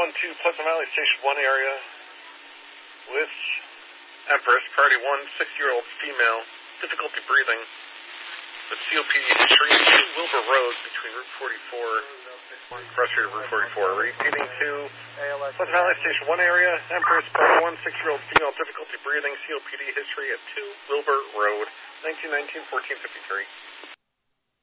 212, Pleasant Valley Station 1 area with Empress, priority 1, 6-year-old female, difficulty breathing, with COPD history, 2 Wilbur Road between Route 44, frustrated Route 44. Repeating to Pleasant Valley Station 1 area, Empress, priority 1, 6-year-old female, difficulty breathing, COPD history at 2 Wilbur Road, 1919-1453.